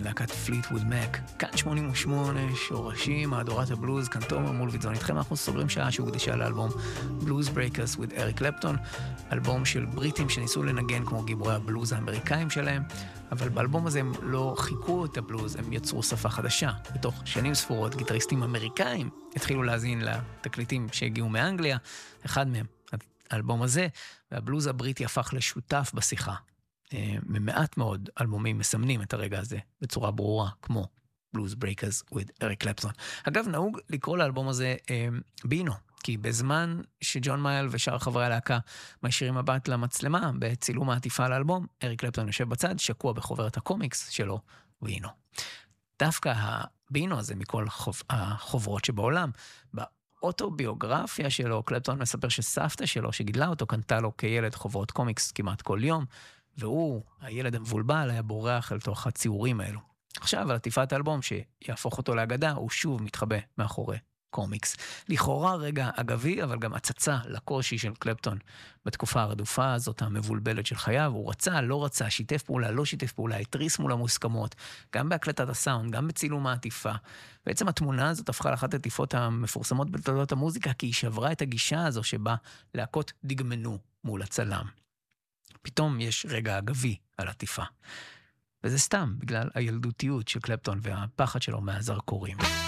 להקת פליטווד מק. כאן 88, שורשים, מהדורת הבלוז, כאן תומר מולביטזון איתכם. אנחנו סוגרים שעה שהוקדשה לאלבום Blues Breakers with אריק קלפטון, אלבום של בריטים שניסו לנגן כמו גיבורי הבלוז האמריקאים שלהם, אבל באלבום הזה הם לא חיכו את הבלוז, הם יצרו שפה חדשה. בתוך שנים ספורות גיטריסטים אמריקאים התחילו להזין לתקליטים שהגיעו מאנגליה, אחד מהם האלבום הזה, והבלוז הבריטי הפך לשותף בשיחה. ממעט מאוד אלבומים מסמנים את הרגע הזה בצורה ברורה, כמו Blues Breakers with אריק קלפטון. אגב, נהוג לקרוא לאלבום הזה בינו, כי בזמן שג'ון מייל ושאר חברי הלהקה משאירים מבט למצלמה בצילום העטיפה לאלבום, אריק קלפטון יושב בצד, שקוע בחוברת הקומיקס שלו, בינו. דווקא הבינו הזה מכל החוברות שבעולם, באוטוביוגרפיה שלו, קלפטון מספר שסבתא שלו שגידלה אותו קנתה לו כילד חוברות קומיקס כמעט כל יום, והוא, הילד המבולבל, היה בורח אל תוך הציורים האלו. עכשיו, על עטיפת האלבום שיהפוך אותו לאגדה, הוא שוב מתחבא מאחורי קומיקס. לכאורה רגע אגבי, אבל גם הצצה לקושי של קלפטון בתקופה הרדופה הזאת, המבולבלת של חייו. הוא רצה, לא רצה, שיתף פעולה, לא שיתף פעולה, התריס מול המוסכמות, גם בהקלטת הסאונד, גם בצילום העטיפה. בעצם התמונה הזאת הפכה לאחת העטיפות המפורסמות בתולדות המוזיקה, כי היא שברה את הגישה הזו שבה להקות דגמנו מול הצלם. פתאום יש רגע אגבי על עטיפה. וזה סתם בגלל הילדותיות של קלפטון והפחד שלו מהזרקורים.